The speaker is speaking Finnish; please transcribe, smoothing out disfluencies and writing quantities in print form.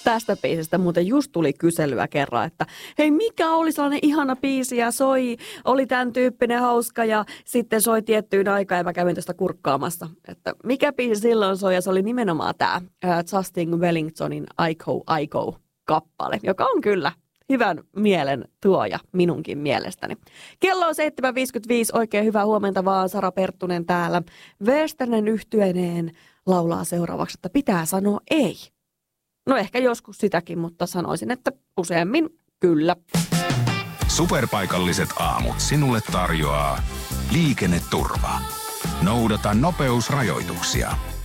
Tästä biisistä muuten just tuli kyselyä kerran, että hei, mikä oli sellainen ihana biisi ja oli tämän tyyppinen hauska ja sitten soi tiettyyn aikaan ja mä kävin tästä kurkkaamassa. Että mikä biisi silloin soi ja se oli nimenomaan tämä Justin Wellingtonin I Go kappale, joka on kyllä hyvän mielen tuoja minunkin mielestäni. Kello on 7.55, oikein hyvää huomenta vaan, Sara Perttunen täällä. Westernen yhtyeineen laulaa seuraavaksi, että pitää sanoa ei. No ehkä joskus sitäkin, mutta sanoisin, että useammin kyllä. Superpaikalliset aamut sinulle tarjoaa Liikenneturva. Noudata nopeusrajoituksia.